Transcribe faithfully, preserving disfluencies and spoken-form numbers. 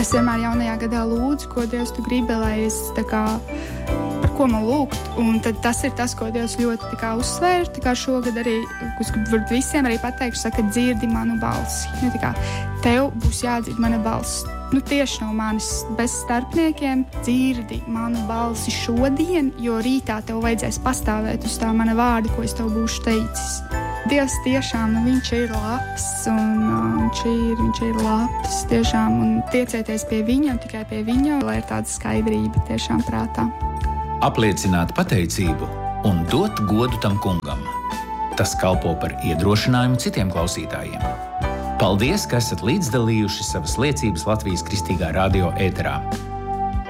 Es vienmēr jaunajā gadā lūdzu, ko Dievs tu gribi, lai es tā kā, par ko man lūgt. Un tad tas ir tas, ko Dievs ļoti tā kā uzsver. Tā kā šogad arī, es varu visiem arī pateikt, saka, dzirdi manu balsi. Nu, tā kā, tev būs jādzird mana balss. Nu, tieši no manis bez starpniekiem dzirdi manu balsi šodien, jo rītā tev vajadzēs pastāvēt uz tā mana vārda, ko es tev būšu teicis. Dievs tiešām, nu, viņš ir labs, un uh, viņš, ir, viņš ir labs tiešām, un tiecieties pie viņa, un tikai pie viņa, lai ir tāda skaidrība tiešām prātā. Apliecināt pateicību un dot godu tam kungam. Tas kalpo par iedrošinājumu citiem klausītājiem. Paldies, ka esat līdzdalījuši savas liecības Latvijas Kristīgā radio ēterā.